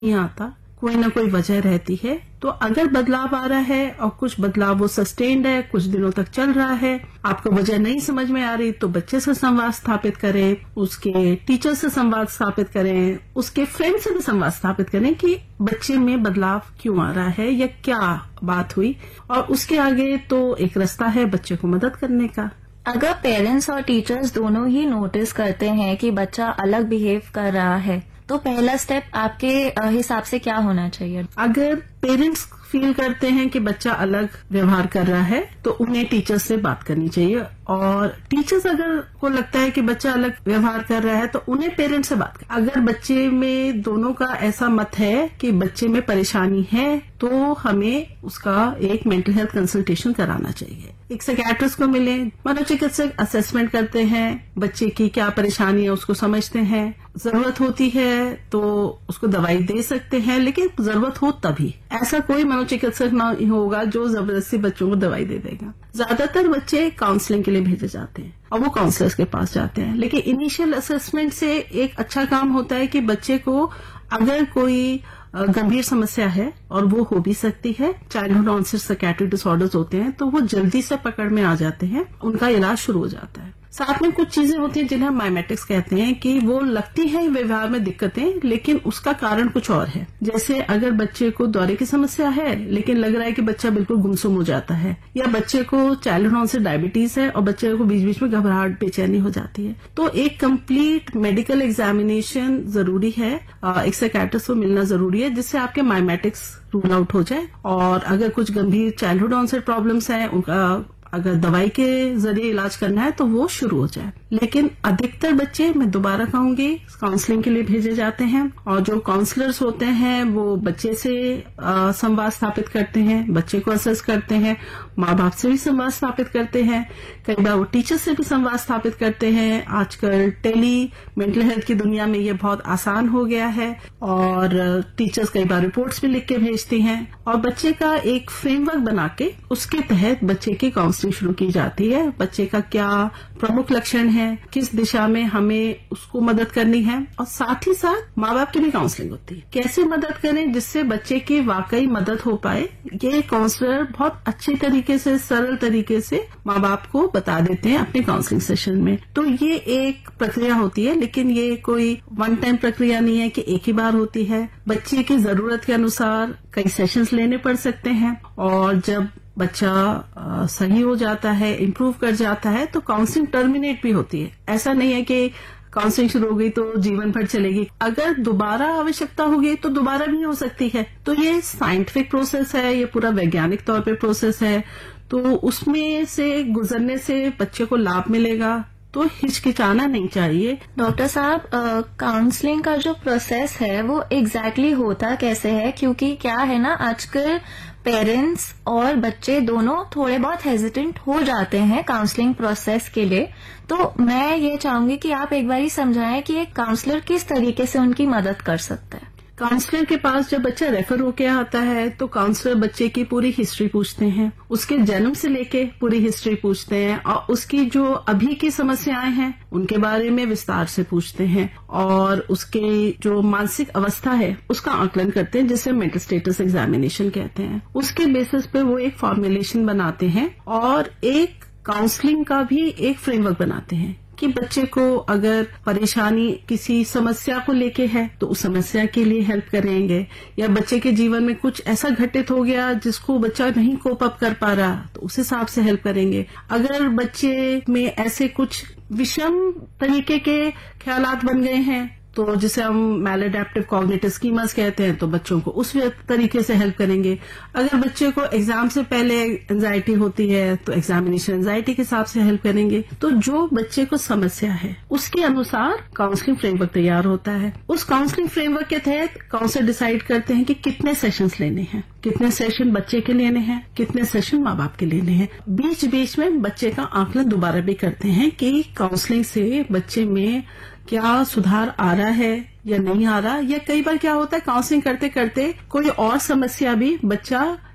नहीं आता, कोई ना कोई वजह रहती है। तो अगर बदलाव आ रहा है और कुछ बदलाव वो सस्टेन्ड है, कुछ दिनों तक चल रहा है, आपको वजह नहीं समझ में आ रही, तो बच्चे से संवाद स्थापित करें, उसके टीचर से संवाद स्थापित करें, उसके फ्रेंड से भी संवाद स्थापित करें कि बच्चे में बदलाव क्यों आ रहा है या क्या बात हुई, और उसके आगे तो एक रास्ता है बच्चे को मदद करने का। अगर पेरेंट्स और टीचर्स दोनों ही नोटिस करते हैं कि बच्चा अलग बिहेव कर रहा है, तो पहला स्टेप आपके हिसाब से क्या होना चाहिए? अगर पेरेंट्स फील करते हैं कि बच्चा अलग व्यवहार कर रहा है तो उन्हें टीचर्स से बात करनी चाहिए, और टीचर्स अगर को लगता है कि बच्चा अलग व्यवहार कर रहा है तो उन्हें पेरेंट्स से बात करनी। अगर बच्चे में दोनों का ऐसा मत है कि बच्चे में परेशानी है तो हमें उसका एक मेंटल हेल्थ कंसल्टेशन कराना चाहिए, एक साइकियाट्रिस्ट को मिले, मनोचिकित्सक असेसमेंट करते हैं, बच्चे की क्या परेशानी है उसको समझते हैं, जरूरत होती है तो उसको दवाई दे सकते हैं, लेकिन जरूरत हो तभी। ऐसा कोई मनोचिकित्सक ना होगा जो जबरदस्ती बच्चों को दवाई दे देगा। ज्यादातर बच्चे काउंसलिंग के लिए भेजे जाते हैं और वो काउंसलर्स के पास जाते हैं, लेकिन इनिशियल असेसमेंट से एक अच्छा काम होता है कि बच्चे को अगर कोई गंभीर समस्या है, और वो हो भी सकती है, चाइल्डहुड ऑनसेट साइकियाट्रिक डिसऑर्डर्स होते हैं, तो वो जल्दी से पकड़ में आ जाते हैं, उनका इलाज शुरू हो जाता है। साथ में कुछ चीजें होती हैं जिन्हें हम माइमेटिक्स कहते हैं कि वो लगती है व्यवहार में दिक्कतें, लेकिन उसका कारण कुछ और है। जैसे अगर बच्चे को दौरे की समस्या है लेकिन लग रहा है कि बच्चा बिल्कुल गुमसुम हो जाता है, या बच्चे को चाइल्डहुड ऑनसेट डायबिटीज है और बच्चे को बीच बीच में घबराहट बेचैनी हो जाती है, तो एक कंप्लीट मेडिकल एग्जामिनेशन जरूरी है, एक साइकियाट्रिस्ट को मिलना जरूरी है जिससे आपके माइमेटिक्स रूल आउट हो जाए। और अगर कुछ गंभीर चाइल्डहुड ऑनसेट प्रॉब्लम्स हैं, उनका अगर दवाई के जरिए इलाज करना है तो वो शुरू हो जाए। लेकिन अधिकतर बच्चे, मैं दोबारा कहूंगी, काउंसलिंग के लिए भेजे जाते हैं, और जो काउंसलर्स होते हैं वो बच्चे से संवाद स्थापित करते हैं, बच्चे को असेस करते हैं, माँ बाप से भी संवाद स्थापित करते हैं, कई बार वो टीचर से भी संवाद स्थापित करते हैं। आजकल टेली मेंटल हेल्थ की दुनिया में ये बहुत आसान हो गया है, और टीचर्स कई बार रिपोर्ट्स भी लिख के भेजती हैं, और बच्चे का एक फ्रेमवर्क बना के उसके तहत बच्चे की काउंसलिंग शुरू की जाती है। बच्चे का क्या प्रमुख लक्षण है, किस दिशा में हमें उसको मदद करनी है, और साथ ही साथ माँ बाप की भी काउंसलिंग होती है। कैसे मदद करें जिससे बच्चे की वाकई मदद हो पाए, ये काउंसलर बहुत अच्छे तरीके से, सरल तरीके से माँ बाप को बता देते हैं अपने काउंसलिंग सेशन में। तो ये एक प्रक्रिया होती है, लेकिन ये कोई वन टाइम प्रक्रिया नहीं है कि एक ही बार होती है। बच्चे की जरूरत के अनुसार कई सेशंस लेने पड़ सकते हैं, और जब बच्चा सही हो जाता है, इम्प्रूव कर जाता है, तो काउंसलिंग टर्मिनेट भी होती है। ऐसा नहीं है कि काउंसलिंग शुरू हो गई तो जीवन भर चलेगी। अगर दोबारा आवश्यकता होगी तो दोबारा भी हो सकती है। तो ये साइंटिफिक प्रोसेस है, ये पूरा वैज्ञानिक तौर पे प्रोसेस है, तो उसमें से गुजरने से बच्चे को लाभ मिलेगा, तो हिचकिचाना नहीं चाहिए। डॉक्टर साहब, काउंसलिंग का जो प्रोसेस है वो एग्जैक्टली होता कैसे है? क्योंकि क्या है ना, आजकल पेरेंट्स और बच्चे दोनों थोड़े बहुत हेजिटेंट हो जाते हैं काउंसलिंग प्रोसेस के लिए, तो मैं ये चाहूंगी कि आप एक बार समझाएं कि एक काउंसलर किस तरीके से उनकी मदद कर सकता है। काउंसलर के पास जब बच्चा रेफर होके आता है तो काउंसलर बच्चे की पूरी हिस्ट्री पूछते हैं, उसके जन्म से लेके पूरी हिस्ट्री पूछते हैं, और उसकी जो अभी की समस्याएं हैं उनके बारे में विस्तार से पूछते हैं, और उसके जो मानसिक अवस्था है उसका आकलन करते हैं, जिसे मेंटल स्टेटस एग्जामिनेशन कहते हैं। उसके बेसिस पे वो एक फॉर्मुलेशन बनाते हैं और एक काउंसलिंग का भी एक फ्रेमवर्क बनाते हैं कि बच्चे को अगर परेशानी किसी समस्या को लेके है तो उस समस्या के लिए हेल्प करेंगे, या बच्चे के जीवन में कुछ ऐसा घटित हो गया जिसको बच्चा नहीं कोप अप कर पा रहा तो उस हिसाब से हेल्प करेंगे। अगर बच्चे में ऐसे कुछ विषम तरीके के ख्यालात बन गए हैं तो जिसे हम मैलएडेप्टिव कॉग्निटिव स्कीमास कहते हैं, तो बच्चों को उस तरीके से हेल्प करेंगे। अगर बच्चे को एग्जाम से पहले एंजाइटी होती है तो एग्जामिनेशन एंजाइटी के हिसाब से हेल्प करेंगे। तो जो बच्चे को समस्या है उसके अनुसार काउंसलिंग फ्रेमवर्क तैयार होता है। उस काउंसलिंग फ्रेमवर्क के तहत काउंसलर डिसाइड करते हैं कि कितने सेशंस लेने हैं, कितने सेशन बच्चे के लेने हैं, कितने सेशन माँ बाप के लेने हैं। बीच बीच में बच्चे का आकलन दोबारा भी करते हैं कि काउंसलिंग से बच्चे में क्या सुधार आ रहा है या नहीं आ रहा, या कई बार क्या होता है काउंसलिंग करते करते कोई और समस्या भी बच्चा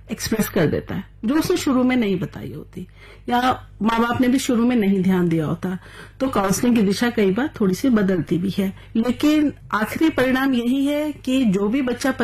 एक्सप्रेस कर देता है जो उसने शुरू में नहीं बताई होती या माँ बाप ने भी शुरू में नहीं ध्यान दिया होता। तो काउंसलिंग की दिशा कई बार थोड़ी सी बदलती भी है, लेकिन आखिरी परिणाम यही है कि जो भी बच्चा